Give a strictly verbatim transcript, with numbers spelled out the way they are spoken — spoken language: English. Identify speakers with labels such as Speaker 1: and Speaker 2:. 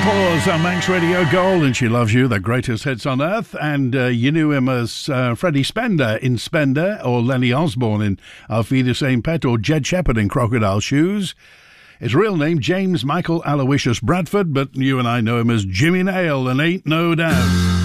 Speaker 1: Pause on Manx Radio Gold, and She Loves You, the greatest hits on earth. And uh, you knew him as uh, Freddie Spender in Spender, or Lenny Osborne in Auf Wiedersehen Pet, or Jed Shepherd in Crocodile Shoes. His real name, James Michael Aloysius Bradford, but you and I know him as Jimmy Nail and Ain't No Doubt.